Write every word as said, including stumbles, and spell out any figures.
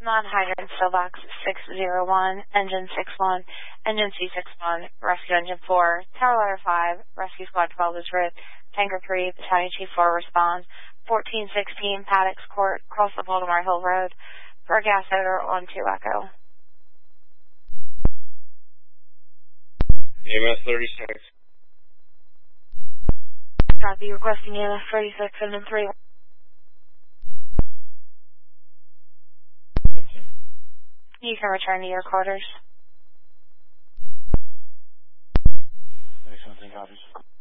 Piedmont hydrant Sobox six zero one, engine six one, engine C six one, rescue engine four, tower ladder five, rescue squad twelve is route, tanker three, battalion chief four responds, fourteen sixteen Paddocks Court, across the Baltimore Hill Road, for a gas odor on two Echo. E M S thirty-six. Copy, requesting E M S thirty-six and then three. You can return to your quarters. thirty-something copies.